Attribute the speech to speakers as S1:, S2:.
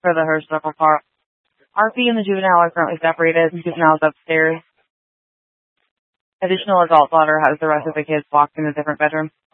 S1: for the Hirschberg car. RP and the juvenile are currently separated. The juvenile is upstairs. Additional adult daughter has the rest of the kids locked in a different bedroom.